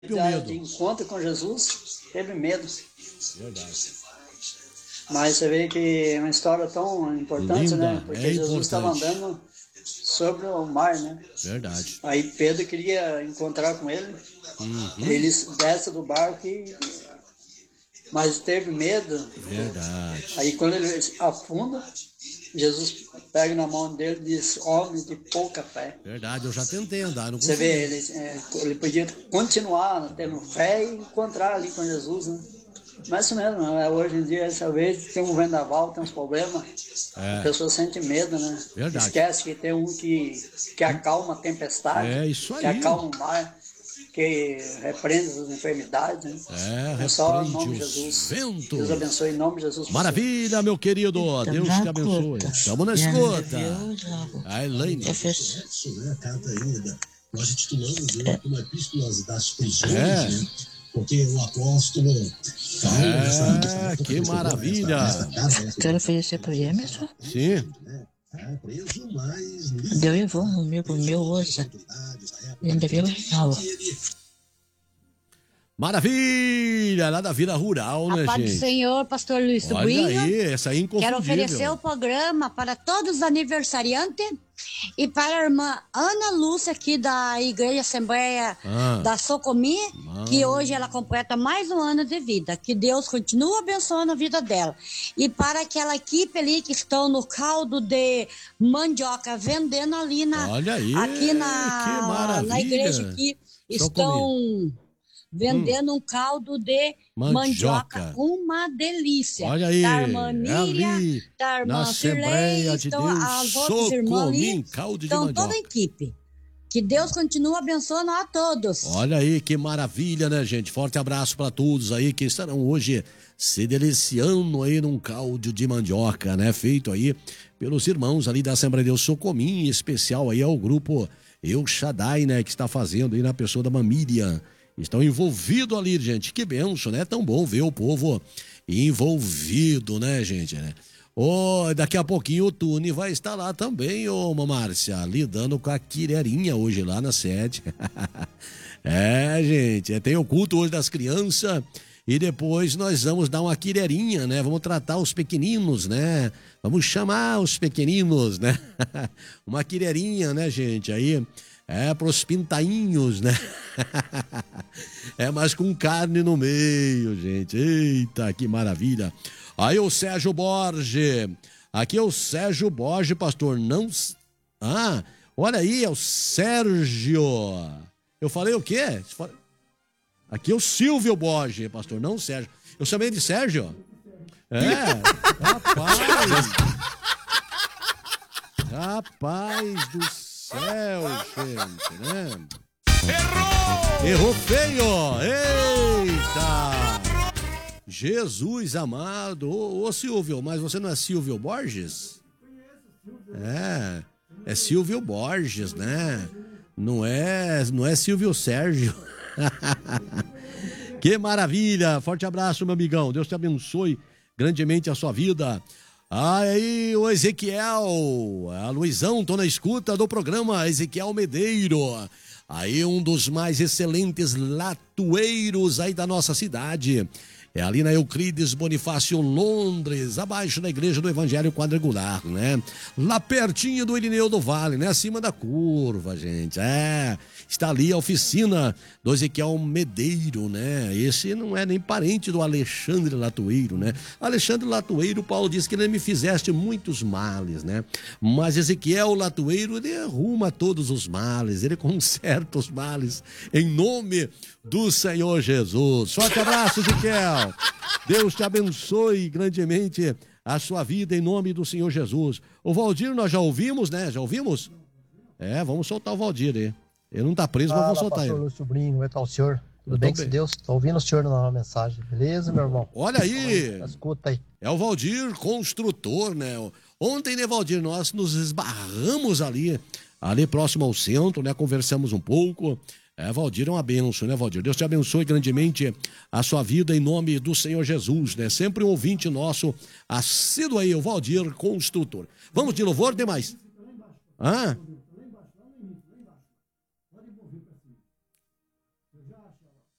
de encontro com Jesus, teve medo. Verdade. Mas você vê que é uma história tão importante, Linda, né? Porque Jesus estava importante. andando sobre o mar, né? Verdade. Aí Pedro queria encontrar com ele. Eles descem do barco, mas teve medo. Verdade. Aí quando ele afunda, Jesus pega na mão dele e diz: homem de pouca fé. Verdade, eu já tentei andar, não Você consegui. vê, ele podia continuar tendo fé e encontrar ali com Jesus, né? Mas isso mesmo, hoje em dia, talvez tem um vendaval, tem uns problemas, a pessoa sente medo, né? Verdade. Esquece que tem um que acalma a tempestade, É isso aí. que acalma o mar, que repreende as enfermidades, né? É só em nome de Jesus. Ventos. Deus abençoe em nome de Jesus. Maravilha, meu querido. Deus te abençoe. Estamos na escuta. A Elaine. A carta ainda, nós titulamos uma epístola das prisões, né? Porque o apóstolo fala que maravilha. Quero oferecer para o Emerson. Sim. Deu eu vou, um amigo meu hoje. Ainda viu? Maravilha, lá da vida rural, né, A paz gente? do Senhor, pastor Luiz Olha Tubinho. aí, essa aí inconfundível. Quero oferecer o programa para todos os aniversariantes e para a irmã Ana Lúcia, aqui da Igreja Assembleia da Socomi, que hoje ela completa mais um ano de vida. Que Deus continue abençoando a vida dela. E para aquela equipe ali que estão no caldo de mandioca, vendendo ali Olha aí, aqui que maravilha. na igreja aqui, estão vendendo um caldo de mandioca. Uma delícia. Olha aí, da irmã Miriam, ali, da irmã na Assembleia de estão Deus, as outras irmãs ali, caldo de estão mandioca. toda a equipe. Que Deus continue abençoando a todos. Olha aí, que maravilha, né, gente? Forte abraço para todos aí que estarão hoje se deliciando aí num caldo de mandioca, né? Feito aí pelos irmãos ali da Assembleia de Deus Socomim, em especial aí ao grupo El Shaddai, né? Que está fazendo aí na pessoa da Mamíria. Estão envolvidos ali, gente. Que benção, né? Tão bom ver o povo envolvido, né, gente? Daqui a pouquinho o Tune vai estar lá também, Márcia, lidando com a quirerinha hoje lá na sede. Gente, tem o culto hoje das crianças e depois nós vamos dar uma quirerinha, né? Vamos tratar os pequeninos, né? Vamos chamar os pequeninos, né? Uma quirerinha, né, gente? Aí... pros pintainhos, né? Mas com carne no meio, gente. Eita, que maravilha. Aí o Sérgio Borges. Aqui é o Sérgio Borges, pastor. Não... olha aí, é o Sérgio. Eu falei o quê? Aqui é o Silvio Borges, pastor, não o Sérgio. Eu chamei de Sérgio? Rapaz do céu, gente, né? Errou feio! Eita! Jesus amado! Ô Silvio, mas você não é Silvio Borges? É Silvio Borges, né? Não é Silvio Sérgio. Que maravilha! Forte abraço, meu amigão. Deus te abençoe grandemente a sua vida. Aí o Ezequiel, a Luizão, tô na escuta do programa Ezequiel Medeiro. Aí um dos mais excelentes latoeiros aí da nossa cidade. É ali na Euclides Bonifácio, Londres, abaixo da Igreja do Evangelho Quadrangular, né? Lá pertinho do Irineu do Vale, né? Acima da curva, gente. Está ali a oficina do Ezequiel Medeiro, né? Esse não é nem parente do Alexandre Latoeiro, né? Alexandre Latoeiro, Paulo disse que ele me fizeste muitos males, né? Mas Ezequiel Latoeiro, ele arruma todos os males, ele conserta os males, em nome do Senhor Jesus. Forte abraço, Ezequiel. Deus te abençoe grandemente a sua vida em nome do Senhor Jesus. O Valdir nós já ouvimos, né? Já ouvimos? Vamos soltar o Valdir aí. Ele não tá preso, mas vamos soltar ele. Pastor Sobrinho, como é que tá o senhor? Tudo bem com Deus? Tô ouvindo o senhor na mensagem, beleza, meu irmão? Olha aí! Escuta aí. É o Valdir, construtor, né? Ontem, né, Valdir, nós nos esbarramos ali próximo ao centro, né? Conversamos um pouco. Valdir é uma bênção, né, Valdir? Deus te abençoe grandemente a sua vida em nome do Senhor Jesus, né? Sempre um ouvinte nosso, assíduo aí, o Valdir, construtor. Vamos de louvor, tem mais?